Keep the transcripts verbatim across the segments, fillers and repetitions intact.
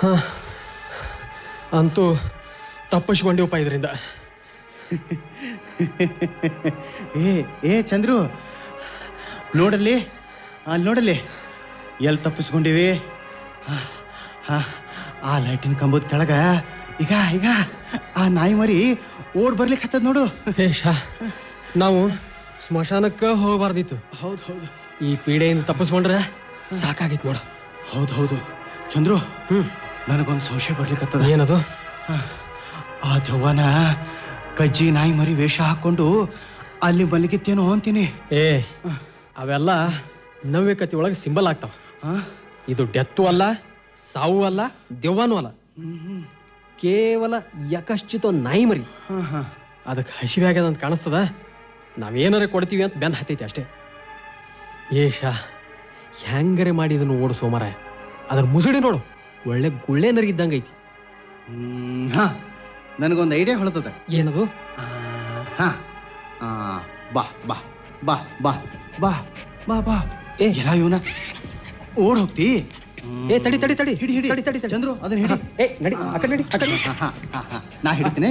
ಅಂತೂ ತಪ್ಪಿಸ್ಕೊಂಡೇವಪ್ಪ ಇದರಿಂದ. ಏ ಏ ಚಂದ್ರು, ನೋಡಲ್ಲಿ ಅಲ್ಲಿ ನೋಡಲ್ಲಿ ಎಲ್ಲಿ ತಪ್ಪಿಸ್ಕೊಂಡಿವಿ. ಹಾಂ, ಆ ಲೈಟಿನ ಕಂಬದ ಕೆಳಗ ಈಗ ಈಗ ಆ ನಾಯಿ ಮರಿ ಓಡ್ ಬರ್ಲಿಕ್ಕೆ ಹತ್ತದ ನೋಡು. ಏ ಶಾ, ನಾವು ಸ್ಮಶಾನಕ್ಕೆ ಹೋಗಬಾರ್ದಿತ್ತು. ಹೌದು ಹೌದು, ಈ ಪೀಡೆಯಿಂದ ತಪ್ಪಿಸ್ಕೊಂಡ್ರೆ ಸಾಕಾಗಿತ್ತು ನೋಡು. ಹೌದು ಹೌದು ಚಂದ್ರು, ಹ್ಞೂ ನನಗೊಂದು ಸಂಶಯ ಬರ್ಲಿಕ್ಕತ್ತದ. ಏನದು? ಆ ದೆವ್ವನ ಕಜ್ಜಿ ನಾಯಿ ಮರಿ ವೇಷ ಹಾಕೊಂಡು ಅಲ್ಲಿ ಮಲಗಿತ್ತೇನೋ ಅಂತೀನಿ. ಏ ಅವೆಲ್ಲ ನವ್ಯ ಕತಿ ಒಳಗೆ ಸಿಂಬಲ್ ಆಗ್ತಾವ. ಇದು ಡೆತ್ತು ಅಲ್ಲ, ಸಾವು ಅಲ್ಲ, ದೆವ್ವನೂ ಅಲ್ಲ. ಕೇವಲ ಯಕಶ್ಚಿತ ನಾಯಿ ಮರಿ. ಅದಕ್ಕೆ ಹಸಿವೆ ಆಗ್ಯದ ಅಂತ ಕಾಣಿಸ್ತದ. ನಾವೇನಾರ ಕೊಡ್ತೀವಿ ಅಂತ ಬೆನ್ ಹತ್ತೈತಿ ಅಷ್ಟೇ. ಏಷ ಹೆಂಗರೆ ಮಾಡಿ ಇದನ್ನು ಓಡಿಸೋ ಮರ. ಅದ್ರ ಮುಸುಡಿ ನೋಡು, ಒಳ್ಳೆ ಗುಳ್ಳೆ ನರಗಿದ್ದಂಗೆ ಐತಿ. ಹಾ, ನನಗೊಂದು ಐಡಿಯಾ ಹೊಳತದ. ಏನದು? ಹಾ, ಬಾ ಬಾ ಬಾ ಬಾ ಬಾ ಬಾ ಬಾ ಏ ಎಲ್ಲ ಇವನ ಓಡ್ ಹೋಗ್ತಿ. ಏ ತಡಿ ತಡಿ ತಡಿ ಹಿಡಿ ಹಿಡಿ ತಡಿ ತಡಿ ಚಂದ್ರು, ಅದನ್ನ ಹಿಡಿ. ಏ ನಡಿ, ಆ ಕಡೆ ನಡಿ, ಆ ಕಡೆ. ನಾ ಹಿಡಿತೀನಿ.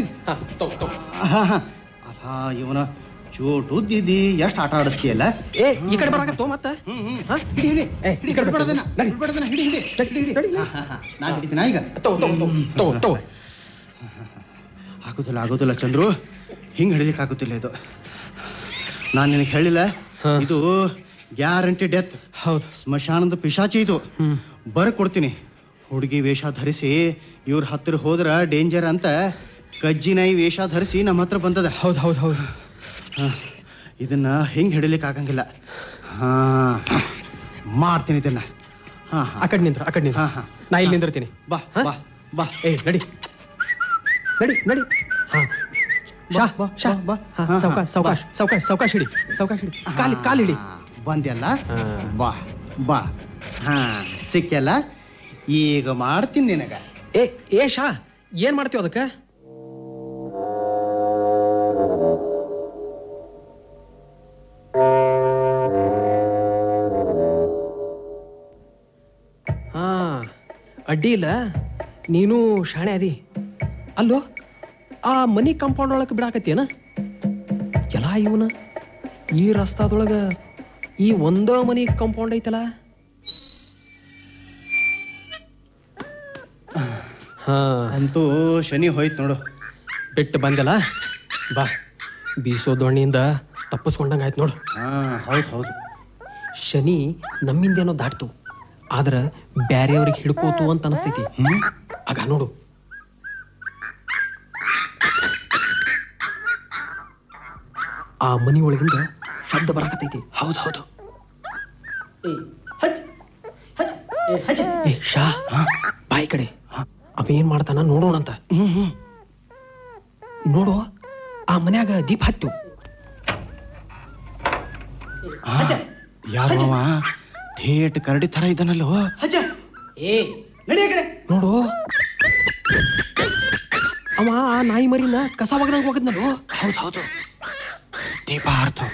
ಅಲ್ಲ ಇವನ ಚೋಟು ದಿದಿ ಎಷ್ಟು ಆಟ ಆಡಿಸ್ತೀಯಲ್ಲ. ಏ ಈ ಕಡೆ ಬರಾಕತ್ತೋ ಮತ್ತ. ಹಿಡಿ ಹಿಡಿ ಹಿಡಿ, ಬಿಡ್ಬೇಡದನ್ನ ಬಿಡ್ಬೇಡದನ್ನ, ಹಿಡಿ ಹಿಡಿ ಹಿಡಿ. ನಾ ಹಿಡಿತೀನ ಈಗ. ಆಗೋದಿಲ್ಲ ಆಗೋದಿಲ್ಲ ಚಂದ್ರು, ಹಿಂಗೆ ಹಿಡಿಲಿಕ್ಕೆ ಆಗುತ್ತಿಲ್ಲ ಇದು. ನಾನು ನಿನಗೆ ಹೇಳಿಲ್ಲ, ಇದು ಗ್ಯಾರಂಟಿ ಡೆತ್. ಹೌದು, ಸ್ಮಶಾನದ ಪಿಶಾಚಿ ಇದು. ಬರ ಕೊಡ್ತೀನಿ. ಹುಡುಗಿ ವೇಷ ಧರಿಸಿ ಇವ್ರ ಹತ್ತಿರ ಹೋದ್ರ ಡೇಂಜರ್ ಅಂತ ಕಜ್ಜಿ ನಾಯಿ ವೇಷ ಧರಿಸಿ ನಮ್ಮ ಹತ್ರ ಬಂದದ. ಹೌದು ಹೌದು ಹೌದು. ಇದನ್ನ ಹಿಂಗೆ ಹಿಡಿಲಿಕ್ಕೆ ಆಗಂಗಿಲ್ಲ. ಹಾ, ಮಾಡ್ತೀನಿ ಇದನ್ನ. ಹಾ, ಆ ಕಡೆ ನಿಂದ್ರ, ಆ ಕಡೆ ನಿಂದ್ರ. ನಾ ಇಲ್ಲಿ ನಿಂದಿರ್ತೀನಿ. ಬಾ ಬಾ ಬಾ. ಏ ನಡಿ ನಡಿ ನಡಿ. ಹಾ, ಶಾ ಬಾ ಶಾ ಬಾ. ಸಾವಕಾಶ ಸಾವಕಾಶ ಸಾವಕಾಶ ಸಾವಕಾಶ ಹಿಡಿ, ಸಾವಕಾಶ ಹಿಡಿ. ಕಾಲಿ ಕಾಲು ಹಿಡಿ. ಬಂದ್ಯಲ್ಲ, ಬಾ ಬಾ. ಹಾ, ಸಿಕ್ಕ್ಯಲ್ಲ. ಈಗ ಮಾಡ್ತೀನಿ ನಿನಗ. ಏ ಏ ಶಾ, ಏನ್ ಮಾಡ್ತೀವ ಅದಕ್ಕೆ? ಹಾ, ಅಡ್ಡಿ ಇಲ್ಲ, ನೀನು ಶಾಣೆ ಅದಿ. ಅಲ್ಲೋ, ಆ ಮನಿ ಕಾಂಪೌಂಡ್ ಒಳಗೆ ಬಿಡಾಕತ್ತೇನ ಎಲ್ಲ ಇವನ? ಈ ರಸ್ತಾದೊಳಗ ಈ ಒಂದೋ ಮನಿ ಕಾಂಪೌಂಡ್ ಐತಲ್ಲ. ಹಾ, ಅಂತೂ ಶನಿ ಹೋಯ್ತು ನೋಡು. ಬಿಟ್ಟು ಬಂದಲ್ಲ, ಬಾ. ಬೀಸೋ ದೋಣಿಯಿಂದ ತಪ್ಪಿಸ್ಕೊಂಡಂಗೆ ಆಯ್ತು ನೋಡು. ಹಾ, ಹೌದು ಹೌದು. ಶನಿ ನಮ್ಮಿಂದೇನೋ ದಾಟ್ತು, ಆದ್ರೆ ಬ್ಯಾರೆಯವ್ರಿಗೆ ಹಿಡ್ಕೋತು ಅಂತ ಅನಿಸ್ತೈತಿ. ಆಗ ನೋಡು, ಆ ಮನಿ ಒಳಗಿಂದ ಶಬ್ದ ಬರಾಕತೈತಿ. ಹೌದು ಹೌದು. ಏ ಶಾ, ಬಾಯಿ ಕಡೆ. ಅವ ಏನ್ ಮಾಡ್ತಾನ ನೋಡೋಣಂತ. ನೋಡು, ಆ ಮನ್ಯಾಗ ದೀಪ ಹತ್ತು. ಯಾರು ಥೇಟ್ ಕರಡಿ ತರ ಇದ್ದಾನಲ್ಲೋ. ನೋಡು, ಅವ ಆ ನಾಯಿ ಮರಿನ ಕಸ ಒಗದಂಗ ಹೋಗದ್ನಲ್ಲೋ. ಹೌದು ಹೌದು, ದೀಪ ಹಾರ್ತು.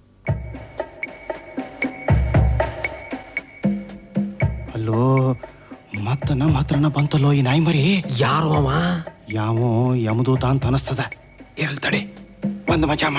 ಅಲ್ಲೋ, ಮತ್ತ ನಮ್ಮ ಹತ್ರನ ಬಂತಲ್ಲೋ ಈ ನಾಯಿ ಮರಿ. ಯಾರು ಅವ? ಯಾವ ಯಮದೂತ ಅಂತ ಅನಸ್ತದ. ಇರಲ್ ತಡಿ, ಒಂದು ಮಜಾ